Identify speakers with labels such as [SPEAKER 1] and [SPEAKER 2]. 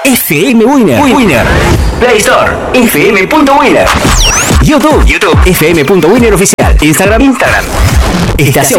[SPEAKER 1] FM Winner. Play Store, FM.winner. YouTube, FM.winner oficial. Instagram. Estación